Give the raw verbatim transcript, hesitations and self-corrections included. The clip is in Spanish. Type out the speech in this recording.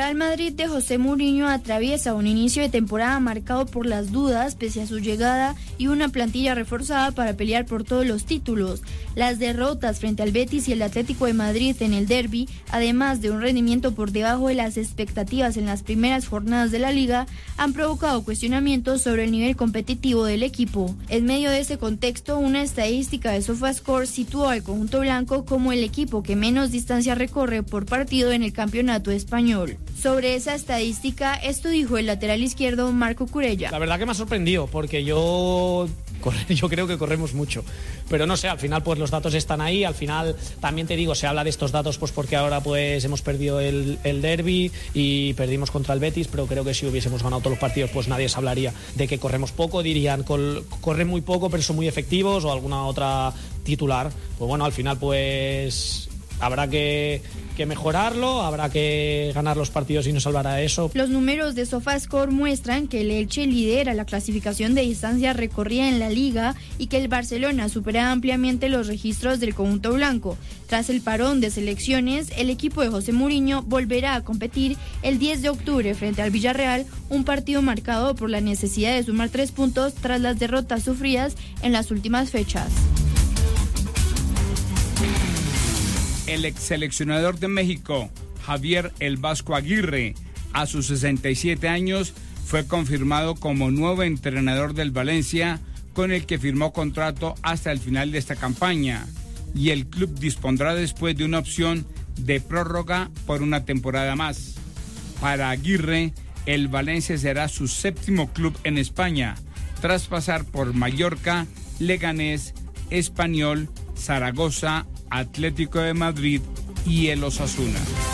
Real Madrid de José Mourinho atraviesa un inicio de temporada marcado por las dudas pese a su llegada y una plantilla reforzada para pelear por todos los títulos. Las derrotas frente al Betis y el Atlético de Madrid en el derbi, además de un rendimiento por debajo de las expectativas en las primeras jornadas de la liga, han provocado cuestionamientos sobre el nivel competitivo del equipo. En medio de ese contexto, una estadística de SofaScore situó al conjunto blanco como el equipo que menos distancia recorre por partido en el campeonato español. Sobre esa estadística, esto dijo el lateral izquierdo Marco Curella. La verdad que me ha sorprendido, porque yo... yo creo que corremos mucho, pero no sé, al final pues los datos están ahí. Al final también te digo, se habla de estos datos pues porque ahora pues hemos perdido el, el derbi y perdimos contra el Betis, pero creo que si hubiésemos ganado todos los partidos pues nadie se hablaría de que corremos poco, dirían col, corren muy poco pero son muy efectivos o alguna otra titular. Pues bueno, al final pues habrá que, que mejorarlo, habrá que ganar los partidos y no salvará eso. Los números de SofaScore muestran que el Elche lidera la clasificación de distancia recorrida en la liga y que el Barcelona supera ampliamente los registros del conjunto blanco. Tras el parón de selecciones, el equipo de José Mourinho volverá a competir el diez de octubre frente al Villarreal, un partido marcado por la necesidad de sumar tres puntos tras las derrotas sufridas en las últimas fechas. El ex seleccionador de México, Javier El Vasco Aguirre, a sus sesenta y siete años, fue confirmado como nuevo entrenador del Valencia, con el que firmó contrato hasta el final de esta campaña, y el club dispondrá después de una opción de prórroga por una temporada más. Para Aguirre, el Valencia será su séptimo club en España, tras pasar por Mallorca, Leganés, Español, Zaragoza, Atlético de Madrid y el Osasuna.